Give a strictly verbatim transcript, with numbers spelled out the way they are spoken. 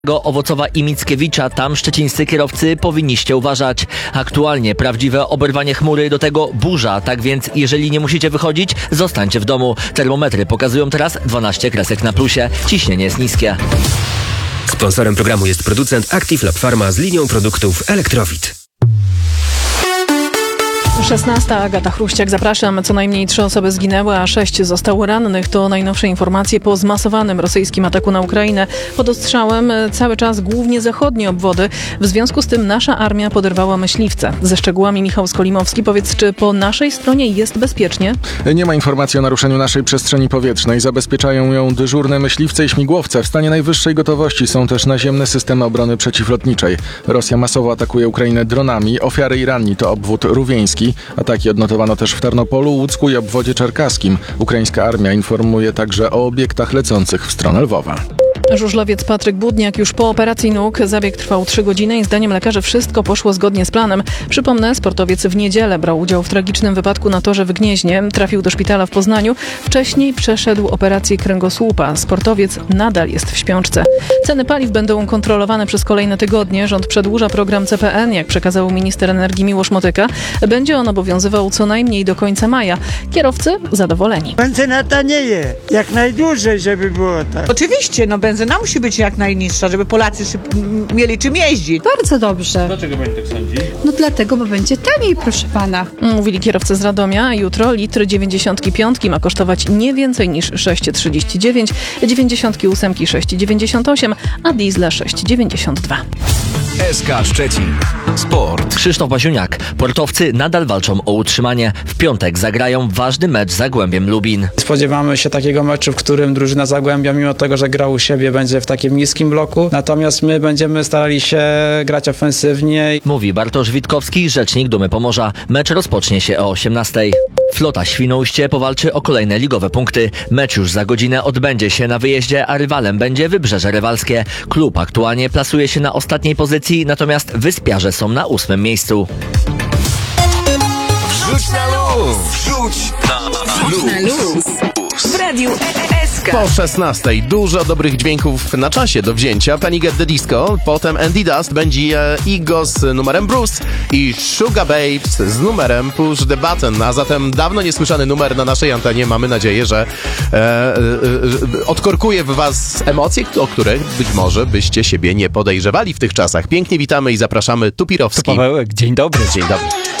Owocowa i Mickiewicza, tam szczecińscy kierowcy powinniście uważać. Aktualnie prawdziwe oberwanie chmury, do tego burza, tak więc jeżeli nie musicie wychodzić, zostańcie w domu. Termometry pokazują teraz dwanaście kresek na plusie, ciśnienie jest niskie. Sponsorem programu jest producent Active Lab Pharma z linią produktów Elektrowid. szesnasta. Agata Chruściak, zapraszam. Co najmniej trzy osoby zginęły, a sześć zostało rannych. To najnowsze informacje po zmasowanym rosyjskim ataku na Ukrainę. Pod ostrzałem cały czas głównie zachodnie obwody. W związku z tym nasza armia poderwała myśliwce. Ze szczegółami Michał Skolimowski. Powiedz, czy po naszej stronie jest bezpiecznie? Nie ma informacji o naruszeniu naszej przestrzeni powietrznej. Zabezpieczają ją dyżurne myśliwce i śmigłowce. W stanie najwyższej gotowości są też naziemne systemy obrony przeciwlotniczej. Rosja masowo atakuje Ukrainę dronami. Ofiary i ranni to obwód rówieński. Ataki odnotowano też w Tarnopolu, Łucku i obwodzie czerkaskim. Ukraińska armia informuje także o obiektach lecących w stronę Lwowa. Żużlowiec Patryk Budniak już po operacji nóg. Zabieg trwał trzy godziny i zdaniem lekarzy wszystko poszło zgodnie z planem. Przypomnę, sportowiec w niedzielę brał udział w tragicznym wypadku na torze w Gnieźnie. Trafił do szpitala w Poznaniu. Wcześniej przeszedł operację kręgosłupa. Sportowiec nadal jest w śpiączce. Ceny paliw będą kontrolowane przez kolejne tygodnie. Rząd przedłuża program C P N, jak przekazał minister energii Miłosz Motyka. Będzie on obowiązywał co najmniej do końca maja. Kierowcy zadowoleni. Benzyna tanieje. Jak najdłużej, żeby było tak. Oczywiście, no benzyna musi być jak najniższa, żeby Polacy szyb- mieli czym jeździć. Bardzo dobrze. Dlaczego pani tak sądzi? No dlatego, bo będzie taniej, proszę pana. Mówili kierowcy z Radomia. Jutro litr dziewięćdziesiątki piątki ma kosztować nie więcej niż sześć trzydzieści dziewięć, dziewięćdziesiątki ósemki sześć dziewięćdziesiąt osiem, a diesla sześć dziewięćdziesiąt dwa. S K Szczecin. Sport. Krzysztof Basiuniak. Portowcy nadal walczą o utrzymanie. W piątek zagrają ważny mecz z Zagłębiem Lubin. Spodziewamy się takiego meczu, w którym drużyna Zagłębia, mimo tego, że gra u siebie, będzie w takim niskim bloku. Natomiast my będziemy starali się grać ofensywnie. Mówi Bartosz Witkowski, rzecznik Dumy Pomorza. Mecz rozpocznie się o osiemnastej. Flota Świnoujście powalczy o kolejne ligowe punkty. Mecz już za godzinę odbędzie się na wyjeździe, a rywalem będzie Wybrzeże Rywalskie. Klub aktualnie plasuje się na ostatniej pozycji, natomiast Wyspiarze są na ósmym miejscu. Wrzuć na luz! Wrzuć na luz! W radiu S K. Po szesnastej dużo dobrych dźwięków na czasie do wzięcia. Panic at the Disco, potem Andy Dust, będzie Igo z numerem Bruce i Sugar Babes z numerem Push the Button. A zatem dawno niesłyszany numer na naszej antenie. Mamy nadzieję, że e, e, e, odkorkuje w was emocje, o których być może byście siebie nie podejrzewali w tych czasach. Pięknie witamy i zapraszamy. Tu Pirowski. Tu Pawełek, dzień dobry. Dzień dobry.